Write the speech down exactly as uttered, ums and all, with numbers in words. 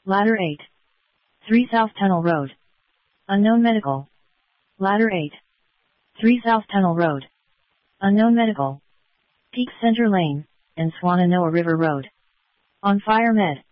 Ladder eight. three South Tunnel Road. Unknown Medical. Ladder eight. three South Tunnel Road. Unknown Medical. Peak Center Lane, and Swannanoa River Road. On Fire Med.